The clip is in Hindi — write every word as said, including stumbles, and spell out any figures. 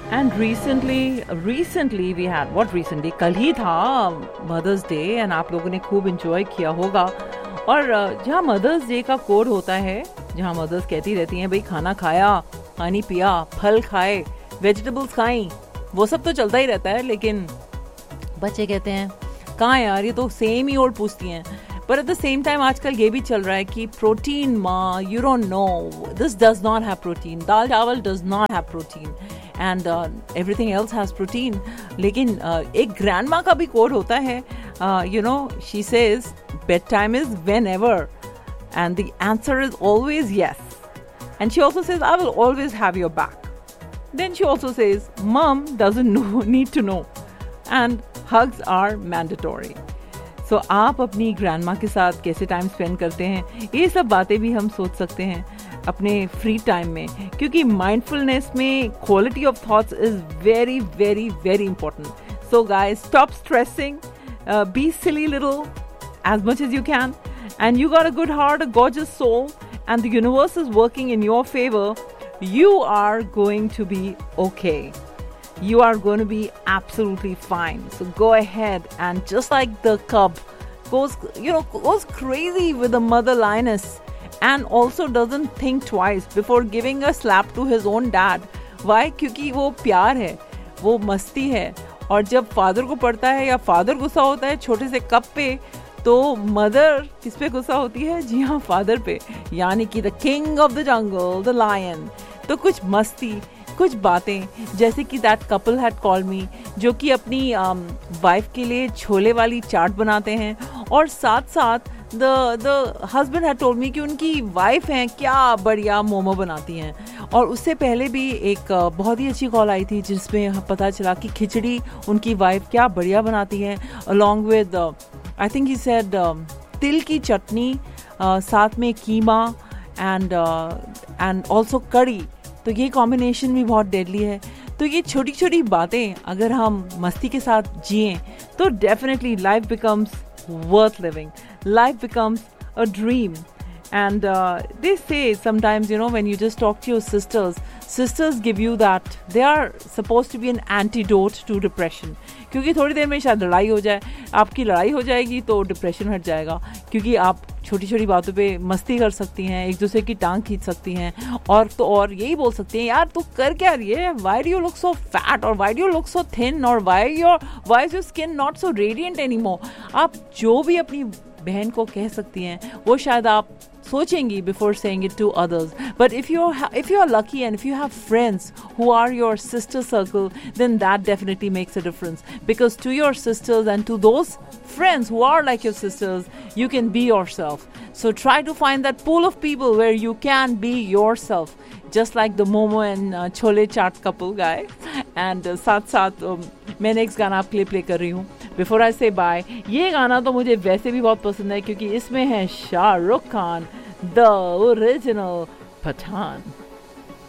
And recently recently we had what recently कल ही था मदर्स डे एंड आप लोगों ने खूब इंजॉय किया होगा। और uh, जहाँ मदर्स डे का कोड होता है, जहाँ मदर्स कहती रहती हैं भाई खाना खाया, पानी पिया, फल खाए, वेजिटेबल्स खाई, वो सब तो चलता ही रहता है, लेकिन बच्चे कहते हैं कहाँ यार, ये तो सेम ही ओल्ड पूछती हैं। पर एट द सेम टाइम आजकल ये भी चल रहा है कि प्रोटीन माँ, you don't know, this does not have protein, दाल चावल does not have protein and everything else has protein. लेकिन uh, एक ग्रैंड माँ का भी कोड होता है, you know, she says bed time is when ever and the answer is always yes, and she also says I will always have your back. Then she also says मम doesn't know need to know and hugs are mandatory. So आप अपनी ग्रैंड माँ के साथ कैसे टाइम स्पेंड करते हैं, ये सब बातें भी हम सोच सकते हैं अपने फ्री टाइम में, क्योंकि माइंडफुलनेस में quality of thoughts is very very very important. So guys, stop stressing, be silly little as much as you can, and you got a good heart, a gorgeous soul, and the universe is working in your favor. You are going to be okay. You are going to be absolutely fine. So go ahead and just like the cub goes, you know, goes crazy with the mother lioness and also doesn't think twice before giving a slap to his own dad. Why? क्योंकि वो प्यार है, वो मस्ती है, और जब फादर को पड़ता है या फादर गुस्सा होता है छोटे से कप पे, तो मदर किस पे गुस्सा होती है? जी हाँ, फादर पे, यानी कि the king of the jungle, the lion. तो कुछ मस्ती, कुछ बातें, जैसे कि that couple had called me, जो कि अपनी वाइफ um, के लिए छोले वाली चाट बनाते हैं, और साथ साथ the the husband had told me कि उनकी वाइफ हैं क्या बढ़िया मोमो बनाती हैं. और उससे पहले भी एक uh, बहुत ही अच्छी कॉल आई थी जिसमें पता चला कि खिचड़ी उनकी वाइफ क्या बढ़िया बनाती हैं, along with I think he said तिल की चटनी, uh, साथ में कीमा एंड एंड ऑल्सो कड़ी. तो ये कॉम्बिनेशन भी बहुत डेडली है. तो ये छोटी छोटी बातें अगर हम मस्ती के साथ जिएं तो definitely life becomes worth living, life becomes a dream. And uh, they say sometimes, you know, when you just talk to your sisters, sisters give you that, they are supposed to be an antidote to depression. क्योंकि थोड़ी देर में शायद लड़ाई हो जाए, आपकी लड़ाई हो जाएगी तो डिप्रेशन हट जाएगा, क्योंकि आप छोटी छोटी बातों पे मस्ती कर सकती हैं, एक दूसरे की टांग खींच सकती हैं, और तो और यही बोल सकती हैं यार तू कर क्या रही है, why do you look so fat, और why do you look so thin, और why your why is your skin not so radiant anymore. आप जो भी अपनी बहन को कह सकती हैं वो शायद आप सोचेंगी before saying it to others. But if you're ha- if you're lucky and if you have friends who are your sister circle, then that definitely makes a difference, because to your sisters and to those friends who are like your sisters, you can be yourself. So try to find that pool of people where you can be yourself, just like the Momo and uh, Chole Chaat couple guy. And uh, साथ साथ um, मैं नेक्स्ट गाना आपके लिए प्ले कर रही हूँ बिफोर आई से बाय. ये गाना तो मुझे वैसे भी बहुत पसंद है क्योंकि इसमें है शाहरुख खान, द ओरिजिनल पठान.